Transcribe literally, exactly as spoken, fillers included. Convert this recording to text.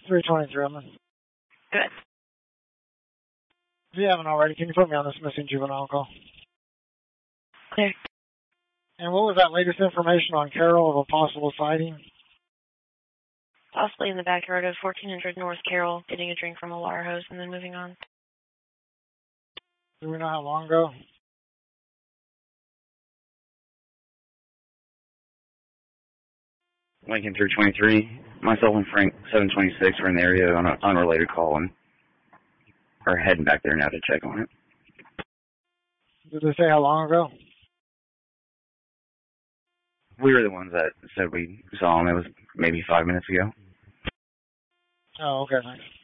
three twenty-three, I'm in. Good. If you haven't already, can you put me on this missing juvenile call? Clear. And what was that latest information on Carroll of a possible sighting? Possibly in the backyard of fourteen hundred North Carroll, getting a drink from a water hose and then moving on. Do we know how long ago? Lincoln three twenty-three. Myself and Frank seven twenty-six were in the area on an unrelated call and are heading back there now to check on it. Did they say how long ago? We were the ones that said we saw him. It was maybe five minutes ago. Oh, okay, thanks.